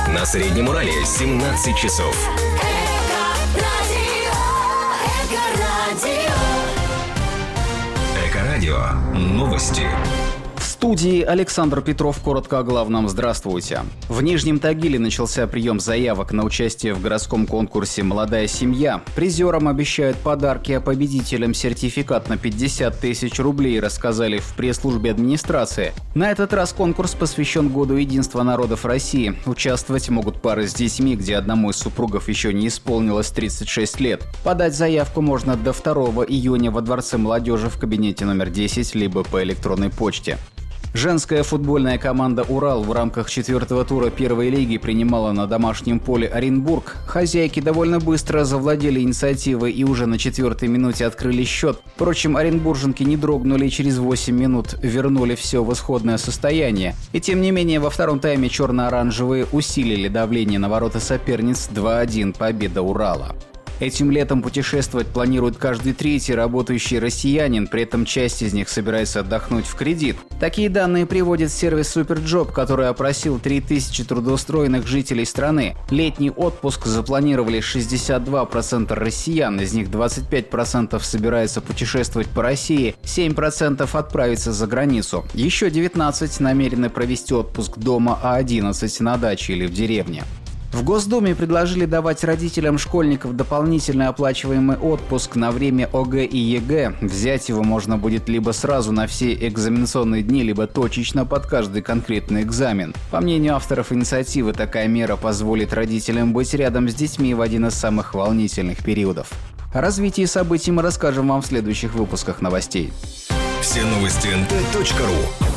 На Среднем Урале 17 часов. Эко-радио. Новости. В студии Александр Петров. Коротко о главном. Здравствуйте. В Нижнем Тагиле начался прием заявок на участие в городском конкурсе «Молодая семья». Призерам обещают подарки, а победителям сертификат на 50 тысяч рублей, рассказали в пресс-службе администрации. На этот раз конкурс посвящен Году единства народов России. Участвовать могут пары с детьми, где одному из супругов еще не исполнилось 36 лет. Подать заявку можно до 2 июня во Дворце молодежи в кабинете номер 10, либо по электронной почте. Женская футбольная команда «Урал» в рамках 4-го тура первой лиги принимала на домашнем поле Оренбург. Хозяйки довольно быстро завладели инициативой и уже на 4-й минуте открыли счет. Впрочем, оренбурженки не дрогнули и через 8 минут вернули все в исходное состояние. И тем не менее, во втором тайме черно-оранжевые усилили давление на ворота соперниц. 2-1 победа «Урала». Этим летом путешествовать планирует каждый третий работающий россиянин, при этом часть из них собирается отдохнуть в кредит. Такие данные приводит сервис Суперджоп, который опросил 3000 трудоустроенных жителей страны. Летний отпуск запланировали 62% россиян, из них 25% собираются путешествовать по России, 7% отправиться за границу. Еще 19% намерены провести отпуск дома, а 11% на даче или в деревне. В Госдуме предложили давать родителям школьников дополнительно оплачиваемый отпуск на время ОГЭ и ЕГЭ. Взять его можно будет либо сразу на все экзаменационные дни, либо точечно под каждый конкретный экзамен. По мнению авторов инициативы, такая мера позволит родителям быть рядом с детьми в один из самых волнительных периодов. О развитии событий мы расскажем вам в следующих выпусках новостей. Все новости nt.ru.